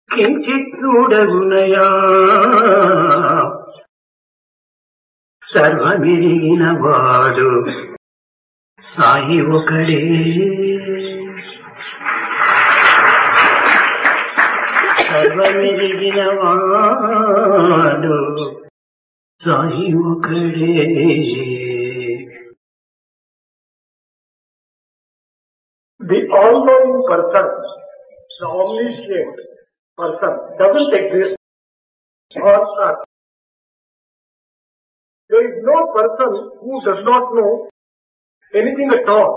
కించిత్తూడగునయా సర్వమిరిగిన వాడు సాయి ఒకడే. సర్వమిరిగిన వాడు సాయి ఒకడే. The all-knowing person, the omniscient person doesn't exist on earth. There is no person who does not know anything at all.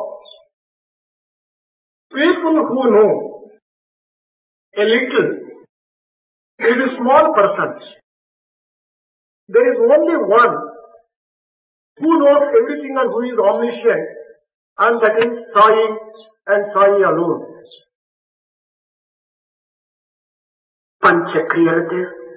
People who know a little is a small person. There is only one who knows everything and who is omniscient, and that is Sai and Sai alone. పంచక్రియలతో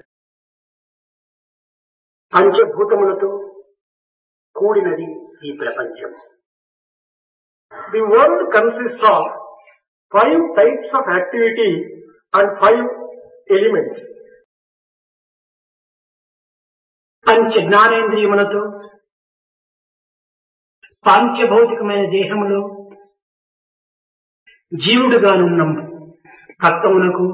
పంచభూతములతో కూడినది ఈ ప్రపంచం. The world consists of 5 types of activity and 5 elements. పంచ జ్ఞానేంద్రియములతో పాంచభౌతికమైన దేహములో జీవుడుగానున్న తత్వమునకు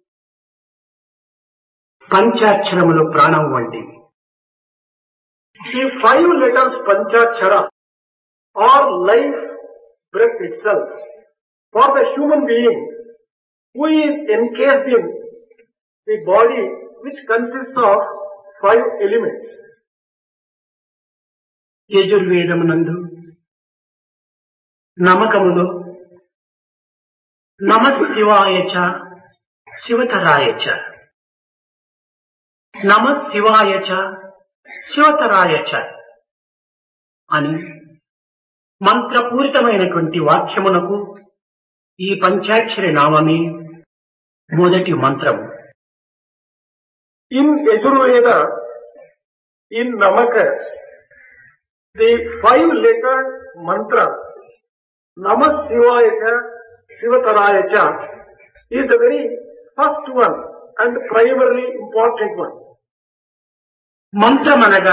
పంచాక్షరములు ప్రాణం వంటివి. The 5 letters Panchakshara are life breath itself for the human being who is encased in the body which consists of 5 elements. యజుర్వేదమునందు నమకములో నమఃశివాయచ శివతరాయచ, నమఃశివాయచ శివతరాయచ అని మంత్రపూరితమైనటువంటి వాక్యమునకు ఈ పంచాక్షరి నామమే మొదటి మంత్రము. In Yajurveda, in Namaka, the 5-letter mantra Namah Shivaya Shivatarayacha is the very first one and primarily important one. మంత్రమనగా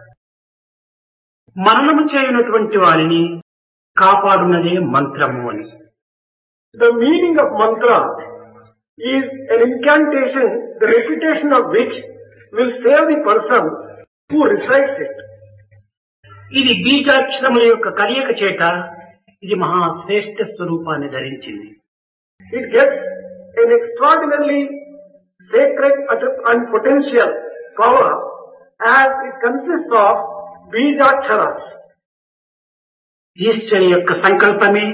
మరణము చేయనటువంటి వారిని కాపాడునదే మంత్రము అని. The meaning of mantra is an incantation, the recitation of which will save the person who recites it. ఇది బీజాక్షరముల యొక్క కలయిక చేత ఇది మహాశ్రేష్ఠ స్వరూపాన్ని ధరించింది. It gets an extraordinarily sacred and potential power as it consists of Bijaksharas. Eshwari యొక్క సంకల్పమే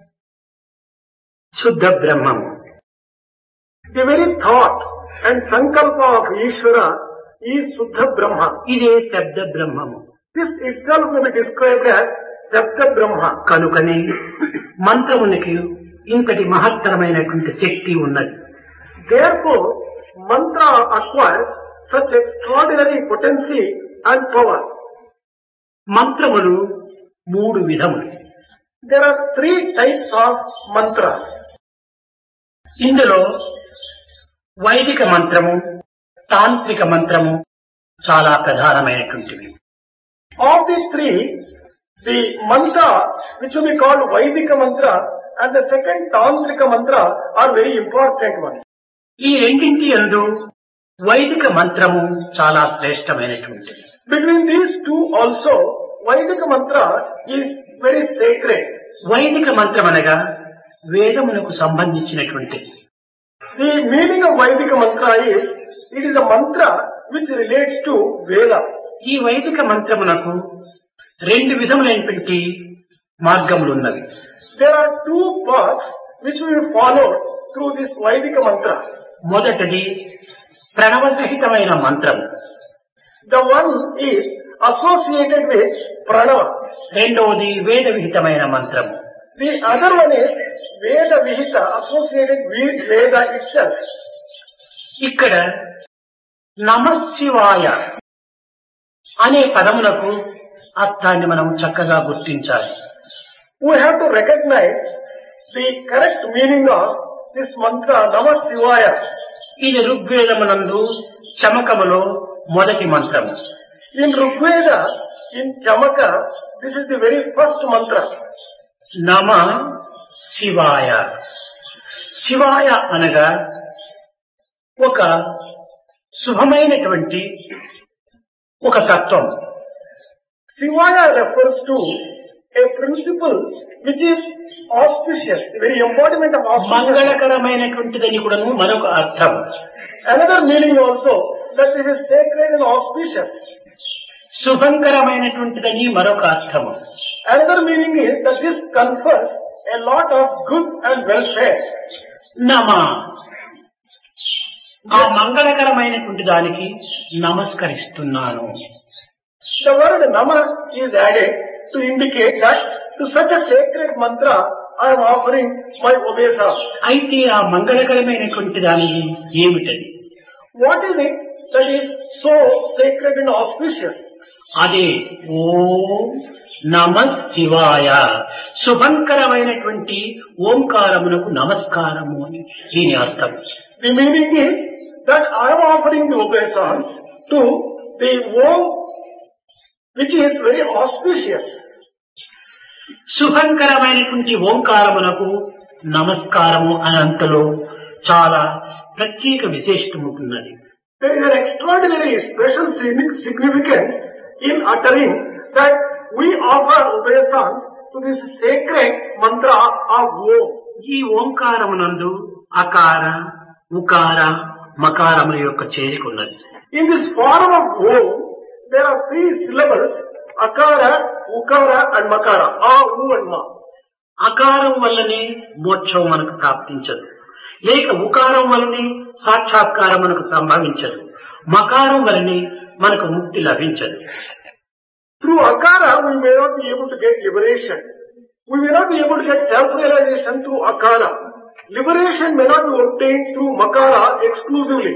శుద్ధ బ్రహ్మము. The very thought and sankalpa of Ishvara is Shuddha Brahma. ఇదే శబ్ద బ్రహ్మము. This itself may be described as Shabda Brahma. కనుకనే మంత్రమునికి ఇంతటి మహత్తరమైనటువంటి శక్తి ఉన్నది. Therefore, mantra acquires such extraordinary potency and power. మంత్రములు 3 విధములు. There are 3 types of mantras. ఇందులో వైదిక మంత్రము, తాంత్రిక మంత్రము చాలా ప్రధానమైనటువంటివి. Of the 3, the mantra which will be called Vaidika mantra and the second Tantrika mantra are very important ones. ఈ రెండింటి యందు వైదిక మంత్రము చాలా శ్రేష్టమైనటువంటిది. Between these 2 also, Vaidika mantra is very sacred. వైదిక మంత్రం అనగా వేదమునకు సంబంధించినటువంటిది. The meaning of Vaidika mantra is, it is a mantra which relates to Veda. ఈ వైదిక మంత్రమునకు 2 విధములైనటువంటి మార్గములున్నవి. There are 2 paths which we will follow through this Vaidika mantra. మొదటిది ప్రణవసహితమైన మంత్రం. The one is associated with Pranava. రెండవది వేద విహితమైన మంత్రము. The other one is Veda Vihita, associated with Veda itself. ఇక్కడ నమఃశివాయ అనే పదములకు అర్థాన్ని మనం చక్కగా గుర్తించాలి. We have to recognize the correct meaning of this mantra Namah Shivaya ఇది ఋగ్వేదమునందు చమకములో మొదటి మంత్రము. In Rigveda, in Chamaka, this is the very first mantra. నమ శివాయ. శివాయ అనగా ఒక శుభమైనటువంటి ఒక తత్వం. Shivaya refers to a principle which is auspicious, the very embodiment of auspicious. మంగళకరమైనటువంటిదని కూడా మరొక అర్థం. Another meaning also that this is sacred and auspicious. శుభంకరమైనటువంటిదని మరొక అర్థము. Another meaning is that this confers a lot of good and welfare. నమ, ఆ మంగళకరమైనటువంటి దానికి నమస్కరిస్తున్నాను. The word Nama is added to indicate that to such a sacred mantra I am offering my obeisance. అయితే ఆ మంగళకరమైనటువంటి దానికి ఏమిటది? What is it that is so sacred and auspicious? అదే ఓం నమ శివాయ, శుభంకరమైనటువంటి ఓంకారమునకు నమస్కారము అని దీని అర్థం. The meaning is that I am offering the obeisance to the Om which is very auspicious. శుభంకరమైనటువంటి ఓంకారమునకు నమస్కారము అనంతలో చాలా ప్రత్యేక విశేషం ఉంటున్నది. There is an extraordinary special significance in uttering that we offer obeisance to this sacred mantra of Om. ఈ ఓంకారమునందు అకార, ఉకార, మకారముల యొక్క చేరిక ఉన్నది. In this form of Om, there are 3 syllables, akara, ukara and makara, a, u and ma. అకారం వల్లనే మోక్షం మనకు ప్రాప్తించదు, లేక ఉకారం వల్లనే సాక్షాత్కారం మనకు సంభవించదు, మకారం వల్లనే మనకు ముక్తి లభించదు. Through akara, we may not be able to get liberation. We may not be able to get self-realization through akara. Liberation may not be obtained through makara exclusively.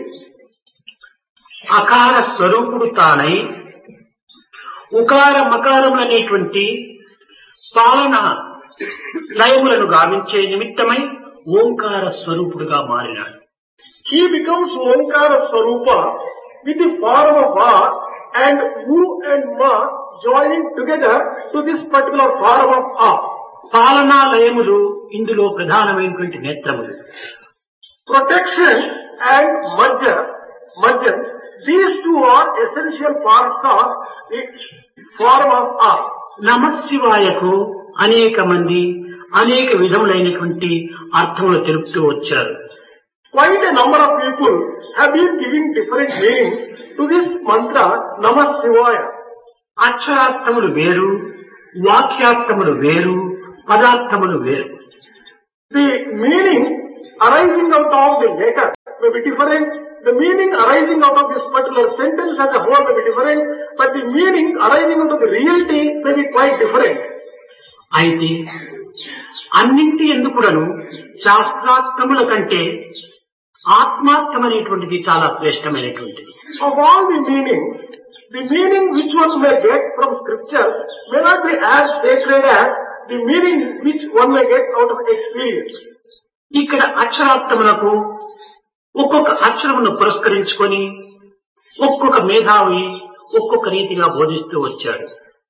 అకార స్వరూపుడు తానై ఉకార మకారములనేటువంటి పాలన లయములను గావించే నిమిత్తమై ఓంకార స్వరూపుడుగా మారినాడు. He becomes Omkara Swarupa with the form of Va and U and Ma joining together to this particular form of A. పాలనా లయములు ఇందులో ప్రధానమైనటువంటి నేత్రములు. Protection and mergence, these two are essential parts of the form of A. నమశివాయకు అనేక మంది అనేక విధములైనటువంటి అర్థములు తెలుపుతూ వచ్చారు. Quite a number of people have been giving different meanings to this mantra Namah Shivaya. అక్షరార్థములు వేరు, వాక్యార్థములు వేరు, పదార్థములు వేరు. The meaning arising out of the letter may be different. The meaning arising out of this particular sentence as a whole may be different, but the meaning arising out of the reality may be quite different. అయితే అన్నింటి ఎందుకును శాస్త్రార్థముల కంటే ఆత్మార్థమనేటువంటిది చాలా శ్రేష్టమైనటువంటిది. Of all the meanings, the meaning which one may get from scriptures may not be as sacred as the meaning which one may get out of experience. ఇక్కడ అక్షరార్థములకు ఒక్కొక్క అక్షరమును పురస్కరించుకొని ఒక్కొక్క మేధావి ఒక్కొక్క రీతిగా బోధిస్తూ వచ్చాడు.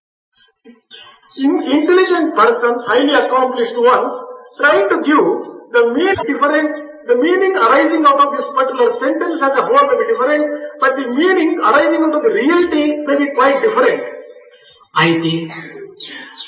Intelligent persons, highly accomplished ones, trying to give the meaning arising out of this particular sentence as a whole may be different, but the meaning arising out of the reality may be quite different. అయితే